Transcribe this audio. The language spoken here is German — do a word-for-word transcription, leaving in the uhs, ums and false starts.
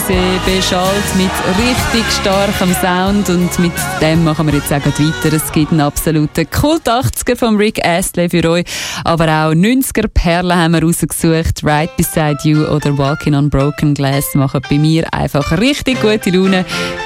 Champs-Élysées beschallt mit richtig starkem Sound und mit dem machen wir jetzt auch weiter. Es gibt einen absoluten Kult achtziger von Rick Astley für euch, aber auch neunziger Perlen haben wir rausgesucht. Right Beside You oder Walking on Broken Glass machen bei mir einfach richtig gute Laune.